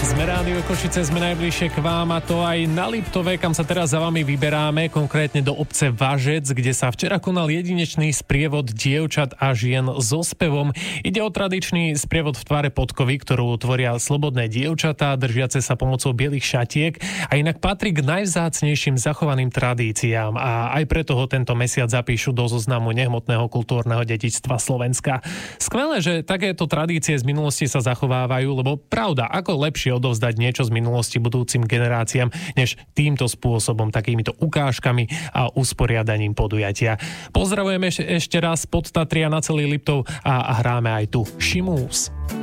Sme Rádio Košice, sme najbližšie k vám a to aj na Liptove, kam sa teraz za vami vyberáme, konkrétne do obce Važec, kde sa včera konal jedinečný sprievod dievčat a žien so spevom. Ide o tradičný sprievod v tvare podkovy, ktorú tvoria slobodné dievčatá, držiace sa pomocou bielých šatiek a inak patrí k najvzácnejším zachovaným tradíciám a aj preto ho tento mesiac zapíšu do zoznamu nehmotného kultúrneho dedičstva Slovenska. Skvelé, že takéto tradície z minulosti sa zachovávajú, lebo pravda, ako lepšie odovzdať niečo z minulosti budúcim generáciám, než týmto spôsobom, takýmito ukážkami a usporiadaním podujatia. Pozdravujeme ešte raz pod Tatria na celý Liptov a hráme aj tu Šimús.